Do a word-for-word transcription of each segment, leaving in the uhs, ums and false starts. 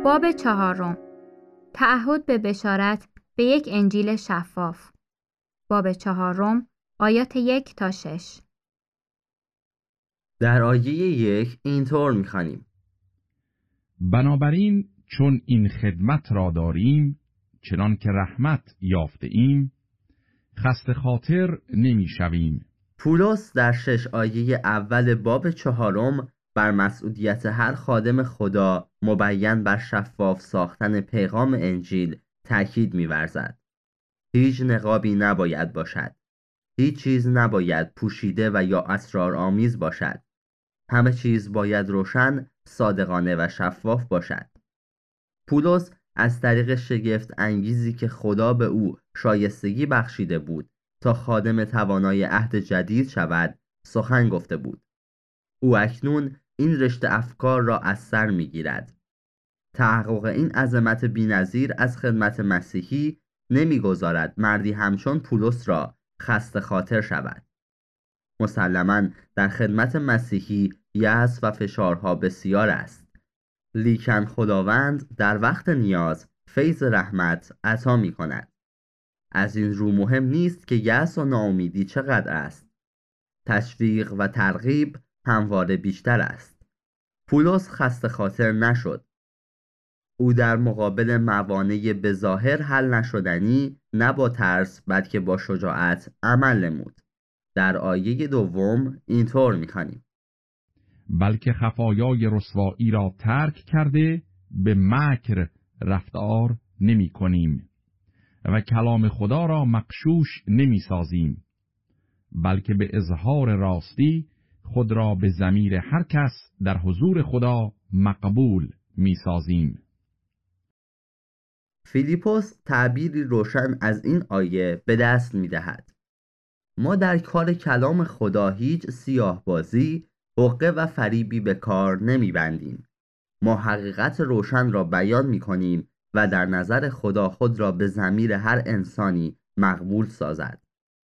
باب چهارم، تعهد به بشارت به یک انجیل شفاف. باب چهارم، آیات یک تا شش. در آیه یک اینطور می‌خوانیم: بنابراین چون این خدمت را داریم، چنان که رحمت یافته ایم، خسته خاطر نمی شویم. پولس در شش آیه اول باب چهارم بر مسئولیت هر خادم خدا مبین بر شفاف ساختن پیغام انجیل تأکید می‌ورزد. هیچ نقابی نباید باشد. هیچ چیز نباید پوشیده و یا اسرارآمیز باشد. همه چیز باید روشن، صادقانه و شفاف باشد. پولس از طریق شگفت انگیزی که خدا به او شایستگی بخشیده بود تا خادم توانای عهد جدید شود سخن گفته بود. او اکنون این رشته افکار را از سر می‌گیرد. تحقق این عظمت بی‌نظیر از خدمت مسیحی نمی‌گذارد مردی همچون پولس را خسته خاطر شود. مسلماً در خدمت مسیحی یأس و فشارها بسیار است، لیکن خداوند در وقت نیاز فیض رحمت عطا می کند. از این رو مهم نیست که یأس و ناامیدی چقدر است. تشویق و ترغیب همواره بیشتر است. پولس خسته خاطر نشد. او در مقابل موانع بظاهر حل نشدنی نه با ترس بلکه با شجاعت عمل نمود. در آیه دوم اینطور می‌خوانیم: بلکه خفایای رسوایی را ترک کرده به مکر رفتار نمی کنیم و کلام خدا را مغشوش نمی سازیم، بلکه به اظهار راستی خود را به ضمیر هر کس در حضور خدا مقبول می سازیم. فیلیپوس تعبیری روشن از این آیه به دست می دهد. ما در کار کلام خدا هیچ سیاه بازی، حقه و فریبی به کار نمی بندیم. ما حقیقت روشن را بیان می کنیم و در نظر خدا خود را به ضمیر هر انسانی مقبول سازد.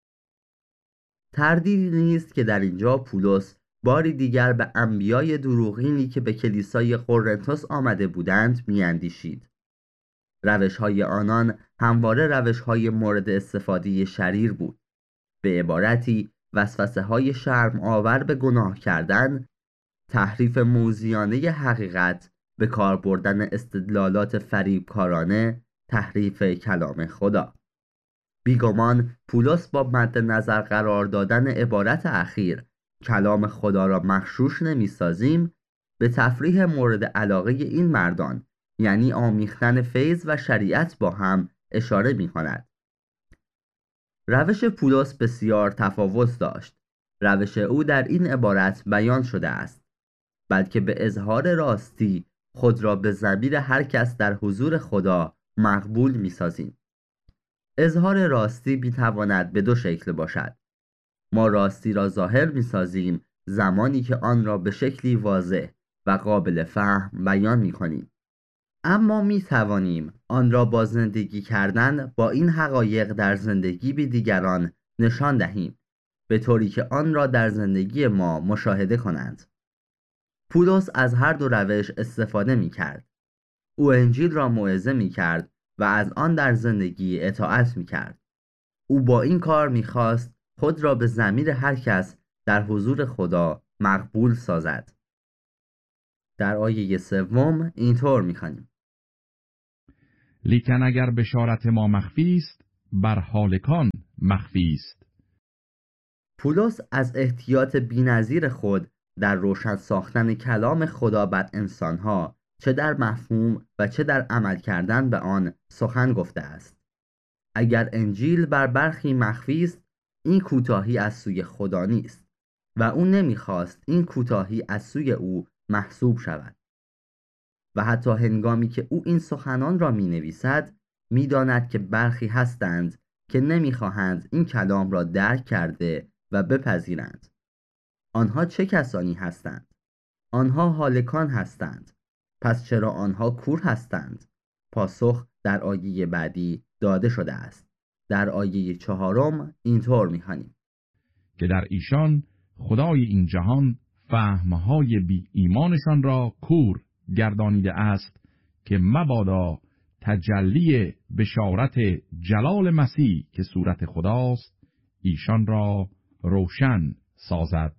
تردیدی نیست که در اینجا پولس باری دیگر به انبیای دروغینی که به کلیسای قرنتس آمده بودند می اندیشید. روش‌های آنان همواره روش‌های مورد استفاده شریر بود. به عبارتی وسوسه های شرم آور به گناه کردن، تحریف موذیانه حقیقت، به کار بردن استدلالات فریبکارانه، تحریف کلام خدا. بیگمان پولس با مد نظر قرار دادن عبارت اخیر کلام خدا را مغشوش نمی سازیم به تفریح مورد علاقه این مردان، یعنی آمیختن فیض و شریعت با هم اشاره می کند. روش پولس بسیار تفاوت داشت. روش او در این عبارت بیان شده است، بلکه به اظهار راستی خود را به ضمیر هر کس در حضور خدا مقبول می سازیم. اظهار راستی می تواند به دو شکل باشد. ما راستی را ظاهر می سازیم زمانی که آن را به شکلی واضح و قابل فهم بیان می کنیم. اما می توانیم آن را با زندگی کردن با این حقایق در زندگی به دیگران نشان دهیم، به طوری که آن را در زندگی ما مشاهده کنند. پولس از هر دو روش استفاده می کرد. او انجیل را موعظه می کرد و از آن در زندگی اطاعت می کرد. او با این کار می خواست خود را به ضمیر هر کس در حضور خدا مقبول سازد. در آیه سوم اینطور می خوانیم: لیکن اگر بشارت ما مخفی است، بر هالکان مخفی است. پولس از احتیاط بی‌نظیر خود در روشن ساختن کلام خدا بر انسانها چه در مفهوم و چه در عمل کردن به آن سخن گفته است. اگر انجیل بر برخی مخفی است، این کوتاهی از سوی خدا نیست و او نمیخواست این کوتاهی از سوی او محسوب شود. و حتی هنگامی که او این سخنان را می نویسد می داند که برخی هستند که نمی خواهند این کلام را درک کرده و بپذیرند. آنها چه کسانی هستند؟ آنها هالکان هستند. پس چرا آنها کور هستند؟ پاسخ در آیه بعدی داده شده است. در آیه چهارم اینطور می خوانیم: که در ایشان خدای این جهان فهمهای بی ایمانشان را کور گردانیده است که مبادا تجلی بشارت جلال مسیح که صورت خداست ایشان را روشن سازد.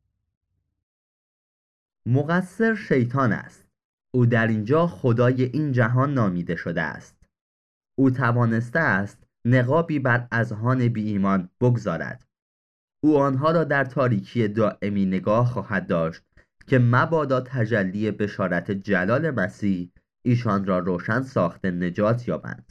مقصر شیطان است. او در اینجا خدای این جهان نامیده شده است. او توانسته است نقابی بر اذهان بی ایمان بگذارد. او آنها را در تاریکی دائمی نگاه خواهد داشت که مبادا تجلی بشارت جلال مسیح ایشان را روشن ساخته نجات یابند.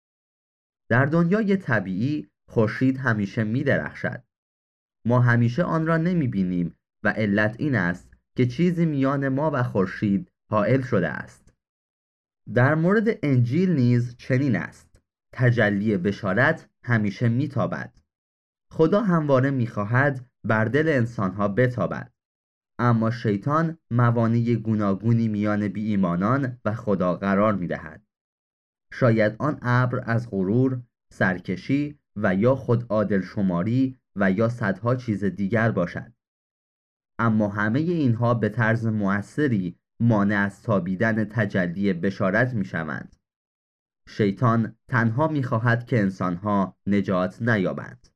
در دنیای طبیعی خورشید همیشه می درخشد. ما همیشه آن را نمی بینیم و علت این است که چیزی میان ما و خورشید حائل شده است. در مورد انجیل نیز چنین است. تجلی بشارت همیشه می تابد. خدا همواره می خواهد بر دل انسانها بتابد. اما شیطان موانع گوناگونی میان بی ایمانان و خدا قرار می دهد. شاید آن ابر از غرور، سرکشی و یا خود عادل شماری و یا صدها چیز دیگر باشد. اما همه اینها به طرز مؤثری مانع از تابیدن تجلی بشارت می شوند. شیطان تنها می خواهد که انسانها نجات نیابند.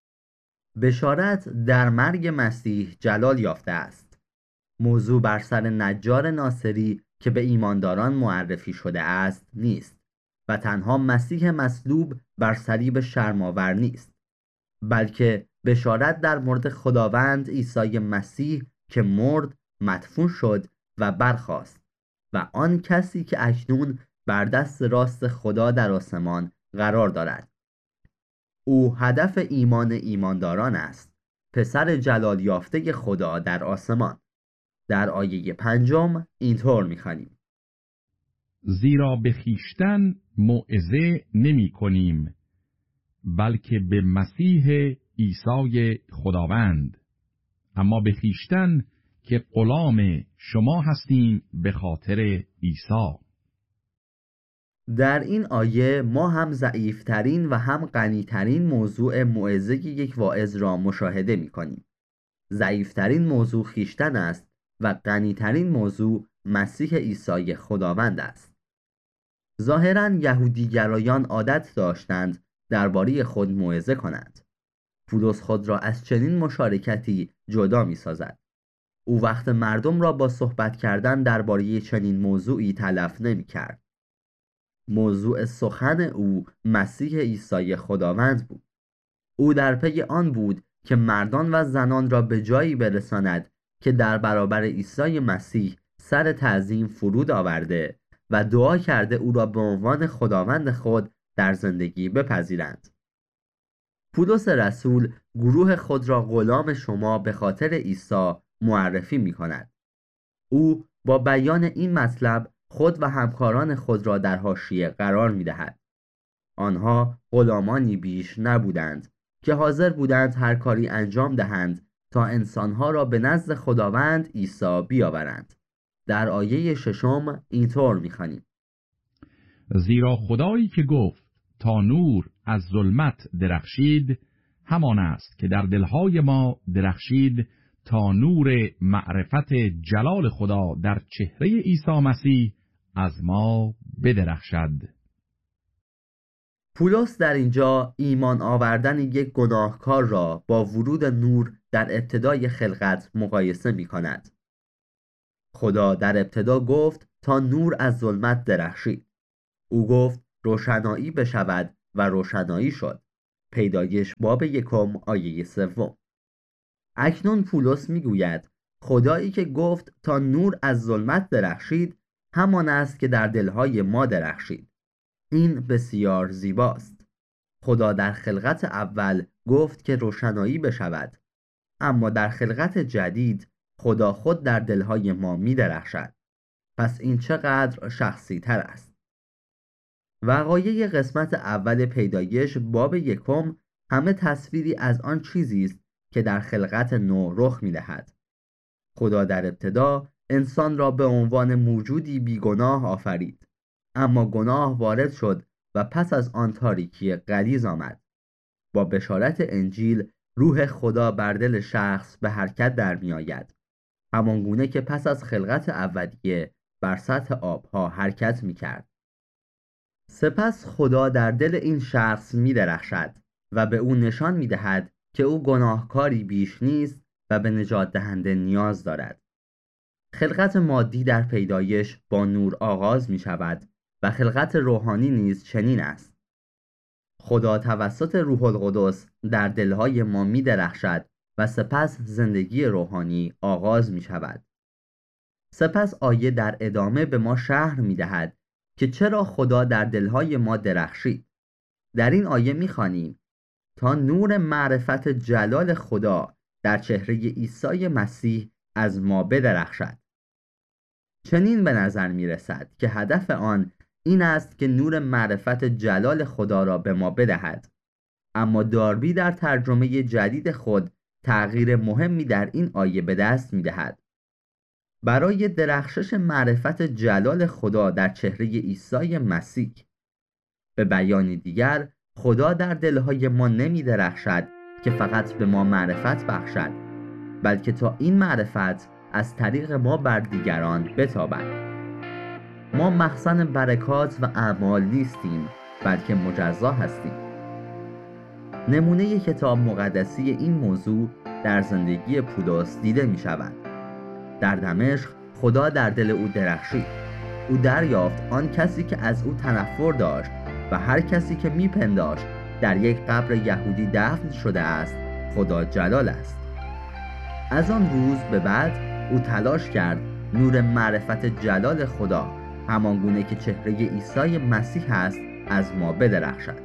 بشارت در مرگ مسیح جلال یافته است. موضوع بر سر نجار ناصری که به ایمانداران معرفی شده است نیست و تنها مسیح مصلوب بر صلیب شرم‌آور نیست، بلکه بشارت در مورد خداوند عیسی مسیح که مرد، مدفون شد و برخاست و آن کسی که اکنون بر دست راست خدا در آسمان قرار دارد. او هدف ایمان ایمانداران است، پسر جلال یافته خدا در آسمان. در آیه پنجم اینطور می‌خوانیم: زیرا به خویشتن موعظه نمی کنیم بلکه به مسیح عیسی خداوند، اما به خویشتن که غلام شما هستیم به خاطر عیسی. در این آیه ما هم ضعیفترین و هم غنیترین موضوع موعظه یک واعظ را مشاهده می کنیم. ضعیفترین موضوع خویشتن است و غنیترین موضوع مسیح عیسی خداوند است. ظاهراً یهودیگرایان عادت داشتند درباره خود موعظه کنند. پولس خود را از چنین مشارکتی جدا می سازد. او وقت مردم را با صحبت کردن درباره چنین موضوعی تلف نمی کرد. موضوع سخن او مسیح عیسی خداوند بود. او در پی آن بود که مردان و زنان را به جایی برساند که در برابر عیسی مسیح سر تعظیم فرود آورده و دعا کرده او را به عنوان خداوند خود در زندگی بپذیرند. پولس رسول گروه خود را غلام شما به خاطر عیسی معرفی می کند. او با بیان این مطلب خود و همکاران خود را در حاشیه قرار می دهد. آنها غلامانی بیش نبودند که حاضر بودند هر کاری انجام دهند تا انسانها را به نزد خداوند عیسی بیاورند. در آیه ششم اینطور می‌خوانیم: زیرا خدایی که گفت تا نور از ظلمت درخشید، همان است که در دلهای ما درخشید تا نور معرفت جلال خدا در چهره عیسی مسیح از ما بدرخشد. پولس در اینجا ایمان آوردن یک گناهکار را با ورود نور در ابتدای خلقت مقایسه می کند. خدا در ابتدا گفت تا نور از ظلمت درخشید. او گفت روشنایی بشود و روشنایی شد. پیدایش باب یکم آیه سوم. اکنون پولس می گوید خدایی که گفت تا نور از ظلمت درخشید همان است که در دلهای ما درخشید. این بسیار زیباست. خدا در خلقت اول گفت که روشنایی بشود، اما در خلقت جدید خدا خود در دلهای ما می درخشد. پس این چقدر شخصی تر است. وقایع قسمت اول پیدایش باب یکم همه تصویری از آن چیزی است که در خلقت نو رخ می دهد. خدا در ابتدا انسان را به عنوان موجودی بیگناه آفرید، اما گناه وارد شد و پس از آن تاریکی غلیظ آمد. با بشارت انجیل روح خدا بر دل شخص به حرکت در می آید، همان گونه که پس از خلقت اولیه بر سطح آبها حرکت می کرد. سپس خدا در دل این شخص می درخشد و به او نشان می دهد که او گناهکاری بیش نیست و به نجات دهنده نیاز دارد. خلقت مادی در پیدایش با نور آغاز می شود و خلقت روحانی نیز چنین است. خدا توسط روح القدس در دلهای ما می درخشد و سپس زندگی روحانی آغاز می شود. سپس آیه در ادامه به ما شرح می دهد که چرا خدا در دلهای ما درخشید. در این آیه می خوانیم تا نور معرفت جلال خدا در چهره عیسی مسیح از ما بدرخشد. چنین به نظر می رسد که هدف آن این است که نور معرفت جلال خدا را به ما بدهد. اما داربی در ترجمه جدید خود تغییر مهمی در این آیه به دست می دهد. برای درخشش معرفت جلال خدا در چهره عیسی مسیح. به بیان دیگر خدا در دلهای ما نمی درخشد که فقط به ما معرفت بخشد، بلکه تا این معرفت از طریق ما بر دیگران بتابد. ما مخزن برکات و اعمال نیستیم، بلکه مجزا هستیم. نمونه کتاب مقدسی این موضوع در زندگی پولس دیده می شود. در دمشق خدا در دل او درخشید. او دریافت آن کسی که از او تنفر داشت و هر کسی که می پنداشت در یک قبر یهودی دفن شده است خدا جلال است. از آن روز به بعد او تلاش کرد نور معرفت جلال خدا همانگونه که چهره عیسی مسیح است از ما بدرخشد.